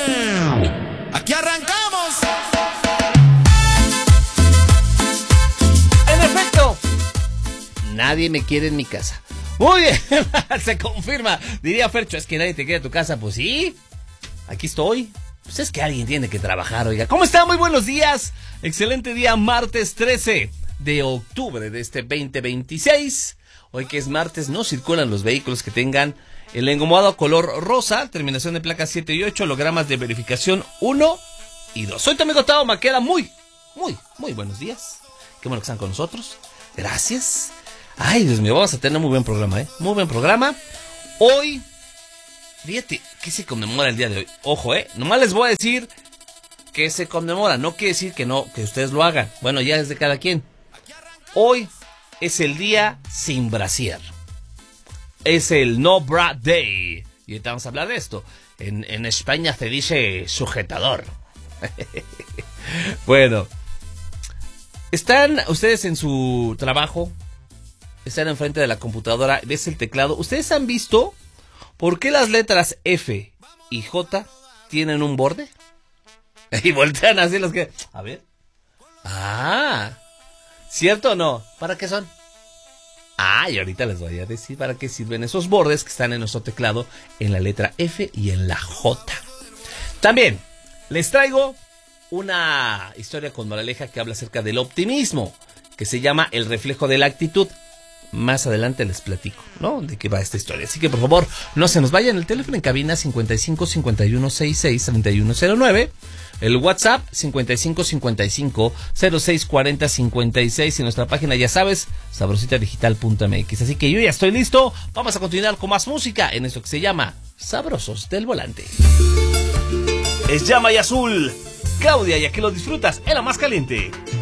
Aquí arrancamos. En efecto, nadie me quiere en mi casa. Muy bien, se confirma. Diría Fercho, es que nadie te quiere en tu casa. Pues sí, aquí estoy. Pues es que alguien tiene que trabajar, oiga. ¿Cómo está? Muy buenos días. Excelente día, martes 13 de octubre de este 2026. Hoy que es martes, no circulan los vehículos que tengan el engomado color rosa, terminación de placas 7 y 8, hologramas de verificación 1 y 2. Soy tu amigo Tao Maqueda, muy buenos días. Qué bueno que están con nosotros. Gracias. Ay, Dios mío, vamos a tener muy buen programa, Muy buen programa. Hoy, fíjate, ¿qué se conmemora el día de hoy? Ojo, nomás les voy a decir que se conmemora, no quiere decir que no, que ustedes lo hagan. Bueno, ya es de cada quien. Hoy es el día sin brasier. Es el No Bra Day. Y ahorita vamos a hablar de esto. En España se dice sujetador. Bueno. Están ustedes en su trabajo. Están enfrente de la computadora. Ves el teclado. ¿Ustedes han visto por qué las letras F y J tienen un borde? Y voltean así los que... A ver. Ah. ¿Cierto o no? ¿Para qué son? Y ahorita les voy a decir para qué sirven esos bordes que están en nuestro teclado en la letra F y en la J. También les traigo una historia con moraleja que habla acerca del optimismo, que se llama El reflejo de la actitud. Más adelante les platico, ¿no? De qué va esta historia. Así que por favor, no se nos vayan. El teléfono en cabina 55 51 66 3109. El WhatsApp 55 55 06 40 56. Y nuestra página, ya sabes, sabrositadigital.mx. Así que yo ya estoy listo. Vamos a continuar con más música en esto que se llama Sabrosos del Volante. Es Llama y Azul. Claudia, y aquí lo disfrutas en la más caliente.